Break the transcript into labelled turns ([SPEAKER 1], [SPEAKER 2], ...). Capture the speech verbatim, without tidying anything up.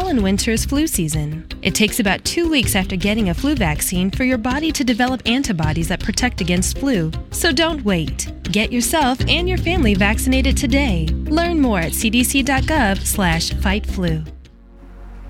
[SPEAKER 1] fall and winter's flu season. It takes about two weeks after getting a flu vaccine for your body to develop antibodies that protect against flu. So don't wait. Get yourself and your family vaccinated today. Learn more at c d c dot gov slash fight flu.